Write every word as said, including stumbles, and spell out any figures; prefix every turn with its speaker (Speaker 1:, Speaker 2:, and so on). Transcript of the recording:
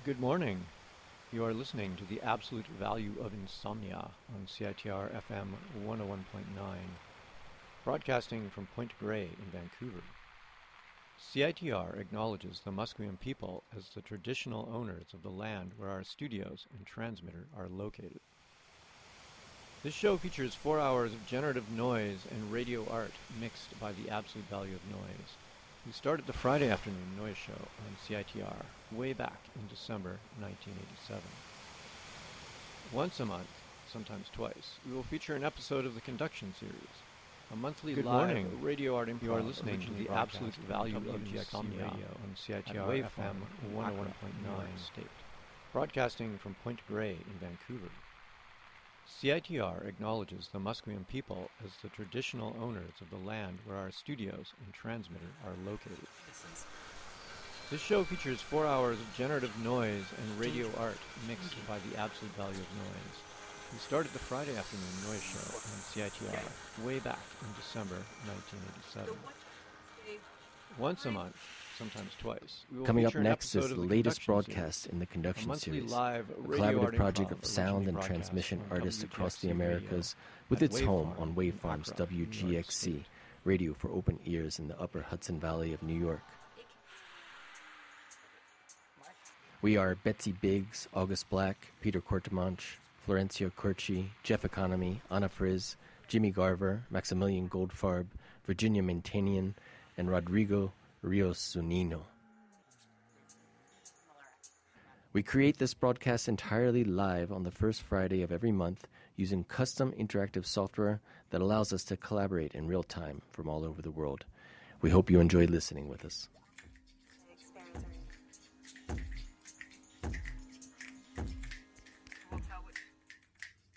Speaker 1: Good morning. You are listening to The Absolute Value of Insomnia on C I T R F M one oh one point nine, broadcasting from Point Grey in Vancouver. C I T R acknowledges the Musqueam people as the traditional owners of the land where our studios and transmitter are located. This show features four hours of generative noise and radio art mixed by The Absolute Value of Noise. We started the Friday afternoon noise show on C I T R way back in December nineteen eighty-seven. Once a month, sometimes twice, we will feature an episode of the Conduction Series, a monthly
Speaker 2: Good
Speaker 1: live
Speaker 2: morning.
Speaker 1: radio art improv.
Speaker 2: You are listening to
Speaker 1: The Absolute Value of Insomnia on C I T R F M one oh one point nine State, broadcasting from Point Grey in Vancouver. C I T R acknowledges the Musqueam people as the traditional owners of the land where our studios and transmitter are located. This show features four hours of generative noise and radio art mixed by The Absolute Value of Noise. We started the Friday afternoon noise show on C I T R way back in December nineteen eighty-seven. Once a month, sometimes twice, we will
Speaker 2: Coming up
Speaker 1: feature an
Speaker 2: next
Speaker 1: episode
Speaker 2: is
Speaker 1: of
Speaker 2: the
Speaker 1: the
Speaker 2: latest
Speaker 1: Conduction
Speaker 2: broadcast
Speaker 1: Series,
Speaker 2: in the
Speaker 1: a
Speaker 2: Conduction
Speaker 1: monthly
Speaker 2: Series,
Speaker 1: live
Speaker 2: a
Speaker 1: radio
Speaker 2: collaborative
Speaker 1: art
Speaker 2: project
Speaker 1: improv
Speaker 2: of sound
Speaker 1: originally
Speaker 2: and
Speaker 1: broadcast
Speaker 2: transmission
Speaker 1: on
Speaker 2: artists across the
Speaker 1: W G X C
Speaker 2: Americas
Speaker 1: Radio
Speaker 2: with
Speaker 1: at
Speaker 2: its home
Speaker 1: Wavefarm
Speaker 2: on
Speaker 1: in
Speaker 2: Wavefarm's
Speaker 1: Accra,
Speaker 2: W G
Speaker 1: New York
Speaker 2: X C,
Speaker 1: State.
Speaker 2: radio for open ears in the upper Hudson Valley of New York. We are Betsy Biggs, August Black, Peter Cortemanche, Florencia Curci, Jeff Economy, Anna Frizz, Jimmy Garver, Maximilian Goldfarb, Virginia Mantanian, and Rodrigo Rios Zunino. We create this broadcast entirely live on the first Friday of every month using custom interactive software that allows us to collaborate in real time from all over the world. We hope you enjoy listening with us.